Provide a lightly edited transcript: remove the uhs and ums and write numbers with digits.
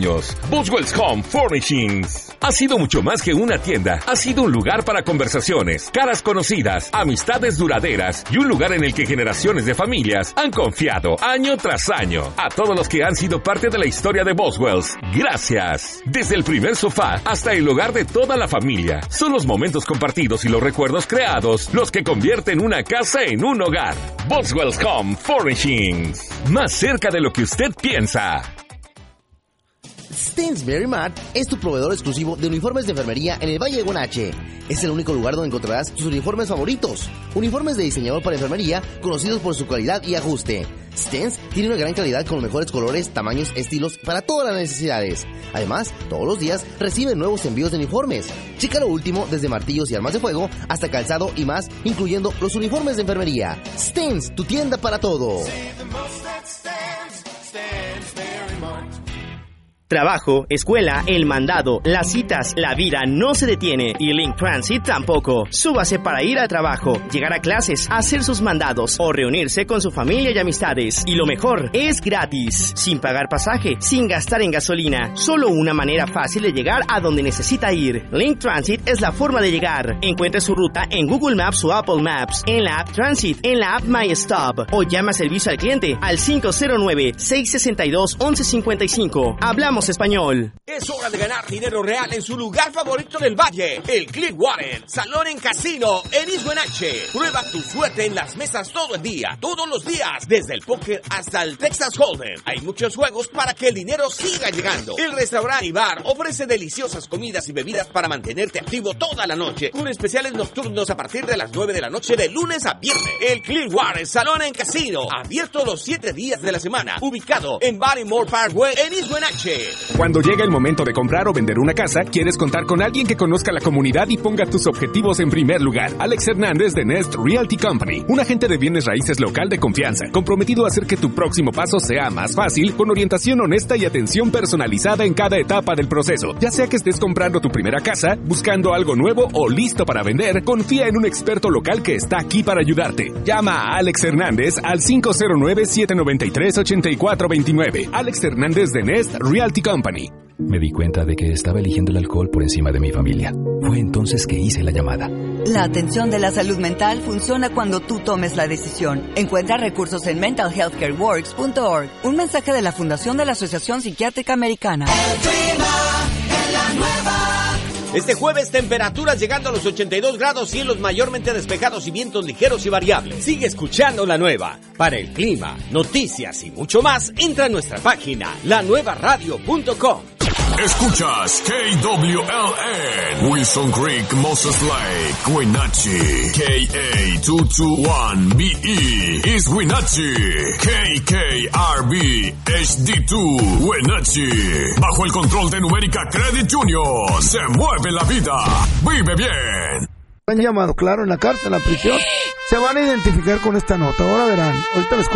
Boswell's Home Furnishings ha sido mucho más que una tienda. Ha sido un lugar para conversaciones, caras conocidas, amistades duraderas y un lugar en el que generaciones de familias han confiado año tras año. A todos los que han sido parte de la historia de Boswell's, gracias. Desde el primer sofá hasta el hogar de toda la familia, son los momentos compartidos y los recuerdos creados los que convierten una casa en un hogar. Boswell's Home Furnishings, más cerca de lo que usted piensa. Stainsbury Mart es tu proveedor exclusivo de uniformes de enfermería en el Valle de Guanache. Es el único lugar donde encontrarás tus uniformes favoritos. Uniformes de diseñador para enfermería conocidos por su calidad y ajuste. Stens tiene una gran calidad con los mejores colores, tamaños, estilos para todas las necesidades. Además, todos los días reciben nuevos envíos de uniformes. Checa lo último desde martillos y armas de fuego hasta calzado y más, incluyendo los uniformes de enfermería. Stens, tu tienda para todo. Trabajo, escuela, el mandado, las citas, la vida no se detiene y Link Transit tampoco. Súbase para ir al trabajo, llegar a clases, hacer sus mandados o reunirse con su familia y amistades. Y lo mejor, es gratis, sin pagar pasaje, sin gastar en gasolina. Solo una manera fácil de llegar a donde necesita ir. Link Transit es la forma de llegar. Encuentre su ruta en Google Maps o Apple Maps, en la app Transit, en la app My Stop o llama a servicio al cliente al 509-662-1155. Hablamos español. Es hora de ganar dinero real en su lugar favorito del valle, el Clearwater Salón en Casino en East Wenatchee. Prueba tu suerte en las mesas todo el día, todos los días, desde el póker hasta el Texas Hold'em. Hay muchos juegos para que el dinero siga llegando. El restaurante y bar ofrece deliciosas comidas y bebidas para mantenerte activo toda la noche, con especiales nocturnos a partir de las 9 de la noche de lunes a viernes. El Clearwater Salón en Casino, abierto los 7 días de la semana, ubicado en Barrymore Parkway en East Wenatchee. Cuando llega el momento de comprar o vender una casa, quieres contar con alguien que conozca la comunidad y ponga tus objetivos en primer lugar. Alex Hernández de Nest Realty Company, un agente de bienes raíces local de confianza, comprometido a hacer que tu próximo paso sea más fácil, con orientación honesta y atención personalizada en cada etapa del proceso. Ya sea que estés comprando tu primera casa, buscando algo nuevo o listo para vender, confía en un experto local que está aquí para ayudarte. Llama a Alex Hernández al 509-793-8429. Alex Hernández de Nest Realty Company. Me di cuenta de que estaba eligiendo el alcohol por encima de mi familia. Fue entonces que hice la llamada. La atención de la salud mental funciona cuando tú tomes la decisión. Encuentra recursos en mentalhealthcareworks.org. Un mensaje de la Fundación de la Asociación Psiquiátrica Americana. El clima en la nueva. Este jueves, temperaturas llegando a los 82 grados, cielos mayormente despejados y vientos ligeros y variables. Sigue escuchando La Nueva. Para el clima, noticias y mucho más, entra a nuestra página, lanuevaradio.com. Escuchas KWLN, Wilson Creek, Moses Lake, Wenatchee, KA221BE, East Wenatchee, KKRB, HD2, Wenatchee. Bajo el control de Numérica Credit Union, se mueve la vida, vive bien. Han llamado, claro, en la cárcel, en la prisión. Se van a identificar con esta nota, ahora verán. Ahorita les